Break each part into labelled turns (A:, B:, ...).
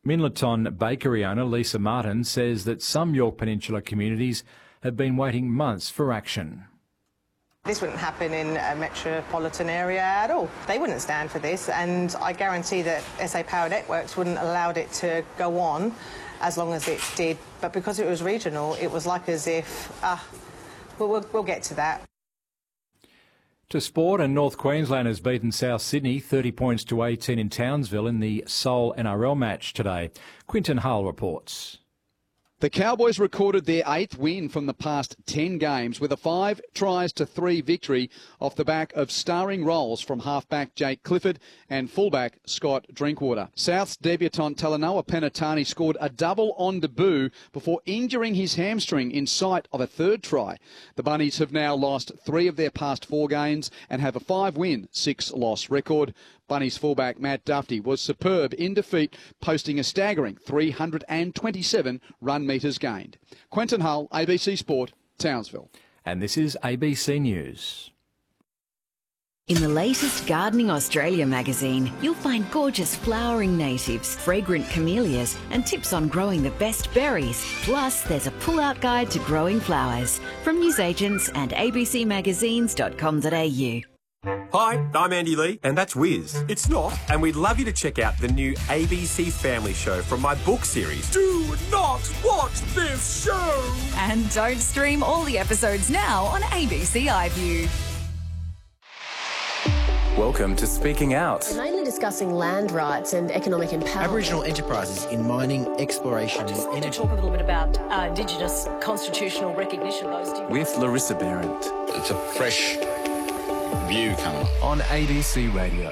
A: Minlaton bakery owner Lisa Martin says that some York Peninsula communities have been waiting months for action.
B: This wouldn't happen in a metropolitan area at all. They wouldn't stand for this, and I guarantee that SA Power Networks wouldn't have allowed it to go on as long as it did. But because it was regional, it was like as if, we'll get to that.
A: To sport, and North Queensland has beaten South Sydney 30 points to 18 in Townsville in the Seoul NRL match today. Quinton Hull reports.
C: The Cowboys recorded their 8th win from the past 10 games with a 5-3 victory off the back of starring roles from halfback Jake Clifford and fullback Scott Drinkwater. South's debutant Talanoa Penatani scored a double on debut before injuring his hamstring in sight of a third try. The Bunnies have now lost 3 of their past 4 games and have a 5-win, 6-loss record. Bunnies fullback Matt Duffy was superb in defeat, posting a staggering 327 run metres gained. Quentin Hull, ABC Sport, Townsville.
A: And this is ABC News.
D: In the latest Gardening Australia magazine, you'll find gorgeous flowering natives, fragrant camellias, and tips on growing the best berries. Plus, there's a pull-out guide to growing flowers from newsagents and abcmagazines.com.au.
E: Hi, I'm Andy Lee, and that's Wiz. It's not, and we'd love you to check out the new ABC Family Show from my book series. Do not watch this show!
F: And don't stream all the episodes now on ABC iView.
G: Welcome to Speaking Out.
H: We're mainly discussing land rights and economic empowerment.
I: Aboriginal enterprises in mining, exploration and energy.
J: To talk a little bit about Indigenous constitutional recognition.
G: With Larissa Behrendt.
K: It's a fresh view coming
G: on ABC Radio.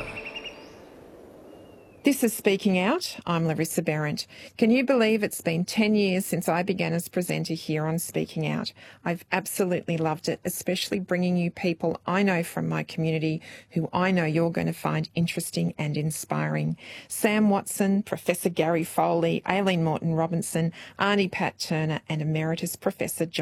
L: This is Speaking Out. I'm Larissa Behrendt. Can you believe it's been 10 years since I began as presenter here on Speaking Out? I've absolutely loved it, especially bringing you people I know from my community who I know you're going to find interesting and inspiring. Sam Watson, Professor Gary Foley, Aileen Morton Robinson, Auntie Pat Turner and Emeritus Professor John